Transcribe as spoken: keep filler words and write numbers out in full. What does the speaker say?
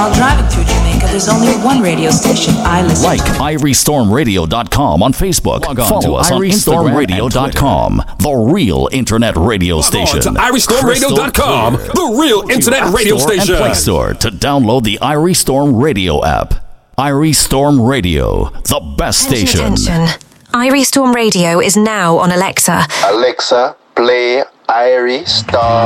While driving through Jamaica, there's only one radio station I listen like to. like irie storm radio dot com on Facebook. Log on Follow to us on irie storm radio dot com, the real internet radio station. Log on to irie storm radio dot com, the real internet radio station. And Play Store to download the Irie Storm Radio app. Irie Storm Radio, the best Attention, station. attention. Irie Storm Radio is now on Alexa. Alexa, play Irie Storm.